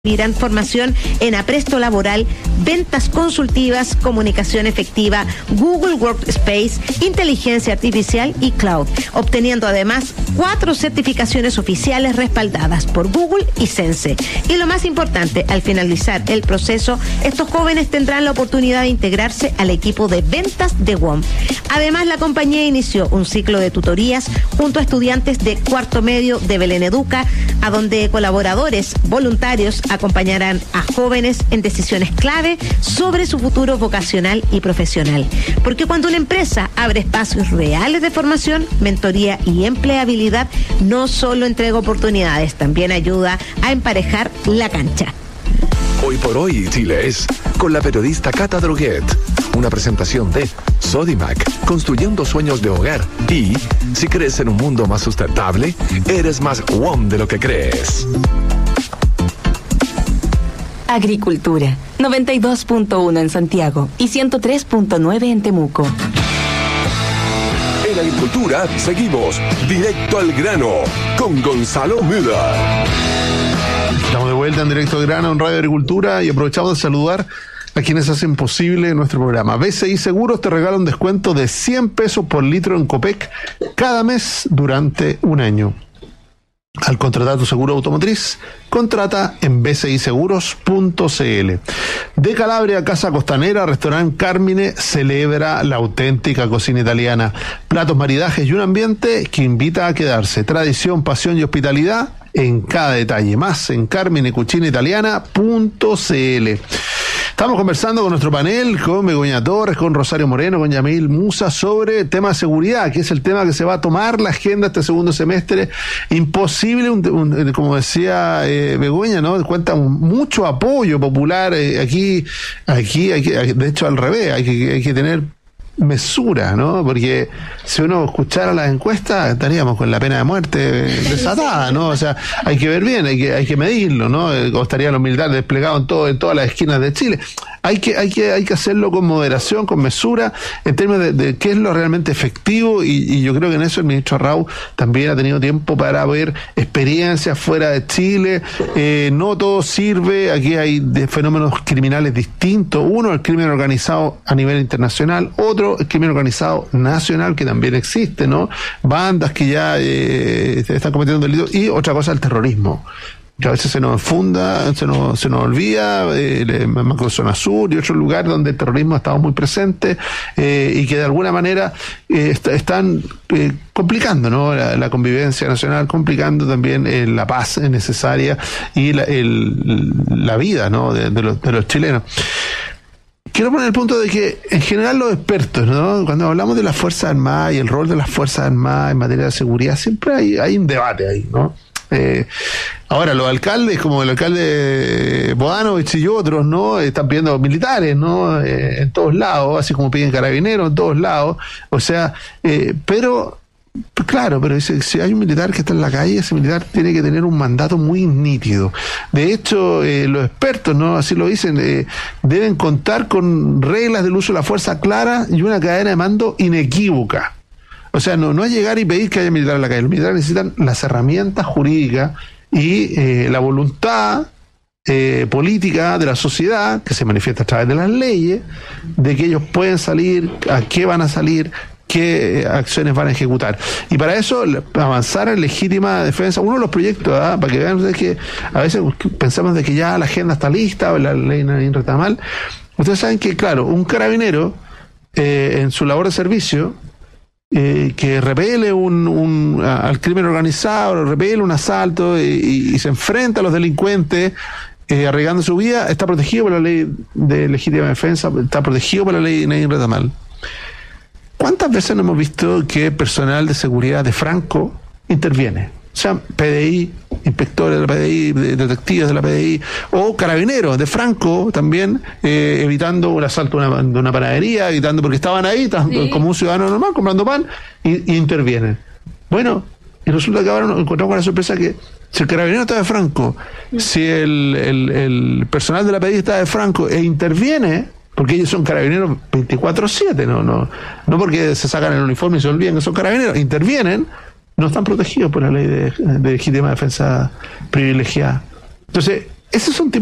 Recibirán formación en apresto laboral, ventas consultivas, comunicación efectiva, Google Workspace, inteligencia artificial y cloud, obteniendo además 4 certificaciones oficiales respaldadas por Google y Sense. Y lo más importante, al finalizar el proceso, estos jóvenes tendrán la oportunidad de integrarse al equipo de ventas de WOM. Además, la compañía inició un ciclo de tutorías junto a estudiantes de cuarto medio de Belén Educa, a donde colaboradores voluntarios acompañarán a jóvenes en decisiones clave sobre su futuro vocacional y profesional. Porque cuando una empresa abre espacios reales de formación, mentoría y empleabilidad, no solo entrega oportunidades, también ayuda a emparejar la cancha. Hoy por hoy, Chile es con la periodista Cata Droguet. Una presentación de Sodimac, construyendo sueños de hogar. Y si crees en un mundo más sustentable, eres más WOM de lo que crees. Agricultura, 92.1 en Santiago y 103.9 en Temuco. En Agricultura seguimos directo al grano con Gonzalo Müller. Estamos de vuelta en Directo al Grano en Radio Agricultura y aprovechamos de saludar a quienes hacen posible nuestro programa. BCI Seguros te regala un descuento de 100 pesos por litro en Copec cada mes durante un año. Al contratar tu seguro automotriz, contrata en bciseguros.cl. De Calabria a Casa Costanera, Restaurante Carmine celebra la auténtica cocina italiana. Platos, maridajes y un ambiente que invita a quedarse. Tradición, pasión y hospitalidad en cada detalle. Más en carminecucinaitaliana.cl. Estamos conversando con nuestro panel, con Begoña Torres, con Rosario Moreno, con Yamil Musa, sobre tema de seguridad, que es el tema que se va a tomar la agenda este segundo semestre. Imposible, como decía Begoña, ¿no? Cuenta mucho apoyo popular. Aquí hay que, de hecho, al revés, hay que tener mesura, ¿no? Porque si uno escuchara las encuestas estaríamos con la pena de muerte desatada, ¿no? O sea, hay que ver bien, hay que medirlo, ¿no? O estarían los militares desplegados en todas las esquinas de Chile. Hay que hacerlo con moderación, con mesura, en términos de qué es lo realmente efectivo, y yo creo que en eso el ministro Arrau también ha tenido tiempo para ver experiencias fuera de Chile. No todo sirve, aquí hay fenómenos criminales distintos. Uno, el crimen organizado a nivel internacional, otro, el crimen organizado nacional, que también existe, ¿no? Bandas que ya están cometiendo delitos, y otra cosa, el terrorismo, que a veces se nos funda, se nos olvida, Macrozona Sur y otros lugares donde el terrorismo ha estado muy presente, y que de alguna manera están complicando, ¿no? La convivencia nacional, complicando también la paz necesaria y la vida, ¿no? de los chilenos. Quiero poner el punto de que, en general, los expertos, ¿no? Cuando hablamos de las Fuerzas Armadas y el rol de las Fuerzas Armadas en materia de seguridad, siempre hay un debate ahí, ¿no? Ahora, los alcaldes, como el alcalde Bodanovich y otros, ¿no? Están pidiendo militares, ¿no? En todos lados, así como piden carabineros en todos lados. O sea, pero dice, si hay un militar que está en la calle, ese militar tiene que tener un mandato muy nítido. De hecho, los expertos, ¿no? Así lo dicen, deben contar con reglas del uso de la fuerza claras y una cadena de mando inequívoca. O sea, no es llegar y pedir que haya militar en la calle. Los militares necesitan las herramientas jurídicas y la voluntad política de la sociedad, que se manifiesta a través de las leyes, de que ellos pueden salir, a qué van a salir, qué acciones van a ejecutar. Y para eso, avanzar en legítima defensa. Uno de los proyectos, para que vean ustedes, que a veces pensamos de que ya la agenda está lista, o la ley no está mal. Ustedes saben que, claro, un carabinero en su labor de servicio, que repele al crimen organizado, repele un asalto y se enfrenta a los delincuentes arriesgando su vida, está protegido por la ley de legítima defensa, está protegido por la ley de Retamal. ¿Cuántas veces no hemos visto que personal de seguridad de Franco interviene? O sea, PDI, inspectores de la PDI, detectives de la PDI, o carabineros de Franco también, evitando un asalto de una panadería, evitando, porque estaban ahí, como un ciudadano normal, comprando pan, y intervienen. Bueno, y resulta que ahora nos encontramos con la sorpresa que si el carabinero está de Franco, si el personal de la PDI está de Franco e interviene, porque ellos son carabineros 24/7, no porque se sacan el uniforme y se olvidan que son carabineros, intervienen, no están protegidos por la ley de legítima defensa privilegiada. Entonces, Esos son